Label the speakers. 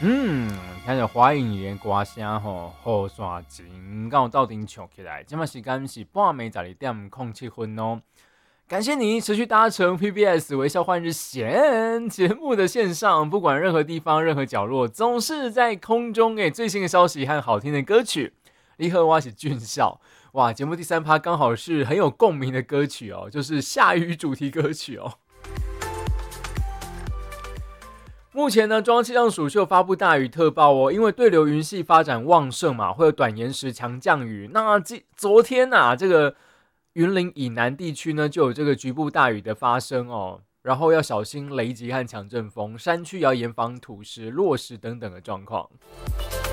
Speaker 1: 听着华语的歌声吼，雨伞真敢有斗阵唱起来。今麦时间是半暝12:07哦。感谢你持续搭乘 PBS 微笑换日线节目的线上，不管任何地方、任何角落，总是在空中给最新的消息和好听的歌曲。你好，我是俊孝。哇，节目第3趴刚好是很有共鸣的歌曲哦，就是下雨主题歌曲哦。目前呢，中央气象署是有发布大雨特报哦，因为对流云系发展旺盛嘛，会有短延时强降雨。那昨天这个云林以南地区呢，就有这个局部大雨的发生哦，然后要小心雷击和强阵风，山区也要严防土石、落石等等的状况。